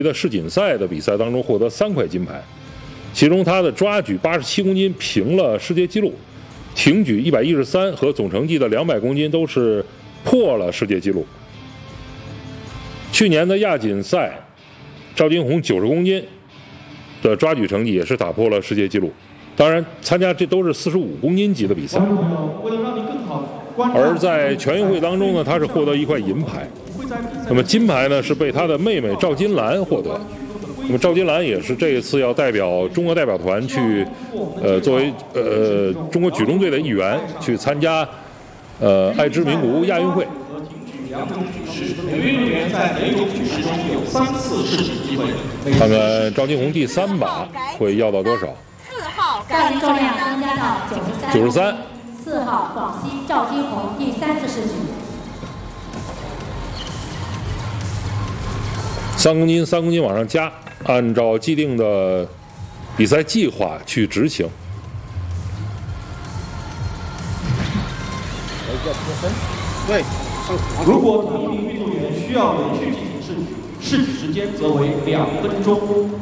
的世锦赛的比赛当中获得3块金牌，其中他的抓举87公斤平了世界纪录，挺举113和总成绩的200公斤都是破了世界纪录。去年的亚锦赛，赵金红90公斤的抓举成绩也是打破了世界纪录。当然，参加这都是45公斤级的比赛。而在全运会当中呢，他是获得1块银牌。那么金牌呢是被他的妹妹赵金兰获得。那么赵金兰也是这一次要代表中国代表团去，作为中国举重队的一员去参加爱知名古屋亚运会。每位运动员在每种举式中有3次试举机会。看看赵金红第3把会要到多少 ？4号杠重量增加到 93。 4号广西赵金红第3次试举。 3公斤3公斤往上加，按照既定的比赛计划去执行。 对，如果同一名运动员需要连续进行试举，试举时间则为2分钟。